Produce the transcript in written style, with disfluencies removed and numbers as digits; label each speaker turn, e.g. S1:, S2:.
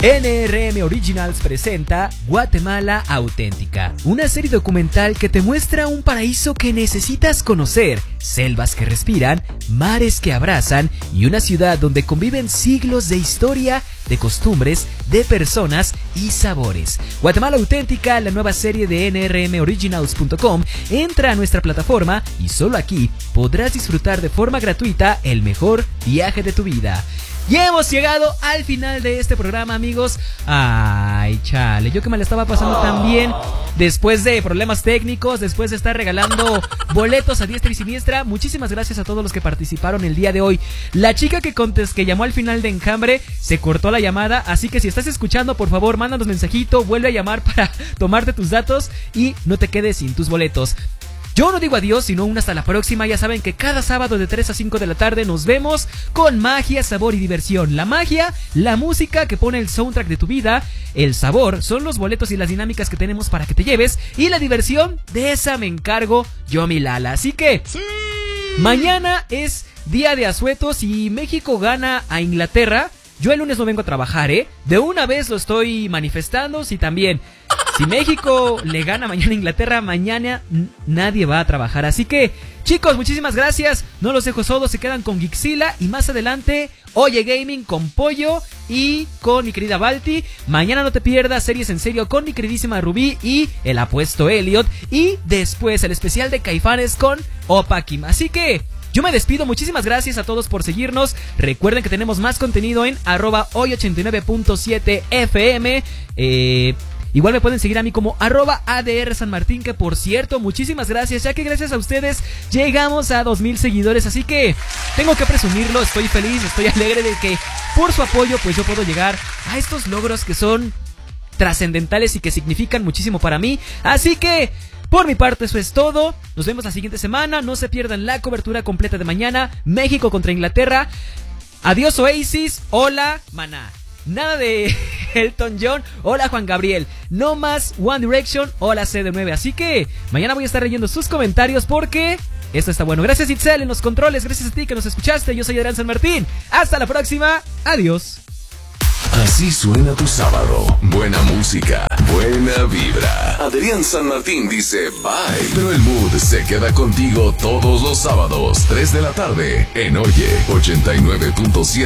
S1: NRM Originals presenta Guatemala Auténtica, una serie documental que te muestra un paraíso que necesitas conocer, selvas que respiran, mares que abrazan y una ciudad donde conviven siglos de historia, de costumbres, de personas y sabores. Guatemala Auténtica, la nueva serie de nrmoriginals.com, entra a nuestra plataforma y solo aquí podrás disfrutar de forma gratuita el mejor viaje de tu vida. Ya hemos llegado al final de este programa, amigos. Ay, chale, yo que me la estaba pasando tan bien después de problemas técnicos, después de estar regalando boletos a diestra y siniestra. Muchísimas gracias a todos los que participaron el día de hoy. La chica que llamó al final de Enjambre se cortó la llamada, así que si estás escuchando, por favor, mándanos mensajito, vuelve a llamar para tomarte tus datos y no te quedes sin tus boletos. Yo no digo adiós, sino un hasta la próxima. Ya saben que cada sábado de 3 a 5 de la tarde nos vemos con magia, sabor y diversión. La magia, la música que pone el soundtrack de tu vida. El sabor son los boletos y las dinámicas que tenemos para que te lleves. Y la diversión, de esa me encargo yo, mi Lala. Así que, ¡sí! Mañana es día de asuetos y México gana a Inglaterra. Yo el lunes no vengo a trabajar, De una vez lo estoy manifestando. Si también, si México le gana mañana a Inglaterra, mañana nadie va a trabajar. Así que, chicos, muchísimas gracias. No los dejo solos, se quedan con Geekzilla. Y más adelante, Oye Gaming con Pollo y con mi querida Balti. Mañana no te pierdas Series en Serio con mi queridísima Rubí y el apuesto Elliot. Y después el especial de Caifanes con Opa Kim. Así que yo me despido, muchísimas gracias a todos por seguirnos. Recuerden que tenemos más contenido en @hoy89.7fm. Igual me pueden seguir a mí como @ADR San Martín, que por cierto, muchísimas gracias, ya que gracias a ustedes llegamos a 2000 seguidores, así que tengo que presumirlo, estoy feliz, estoy alegre de que por su apoyo pues yo puedo llegar a estos logros que son trascendentales y que significan muchísimo para mí. Así que por mi parte eso es todo, nos vemos la siguiente semana, no se pierdan la cobertura completa de mañana, México contra Inglaterra. Adiós Oasis, hola Maná. Nada de Elton John, hola Juan Gabriel. No más One Direction, hola CD9. Así que mañana voy a estar leyendo sus comentarios porque esto está bueno. Gracias Itzel en los controles, gracias a ti que nos escuchaste. Yo soy Adrián San Martín, hasta la próxima, adiós.
S2: Así suena tu sábado. Buena música, buena vibra. Adrián San Martín dice bye, pero el mood se queda contigo todos los sábados, 3 de la tarde, en Oye 89.7.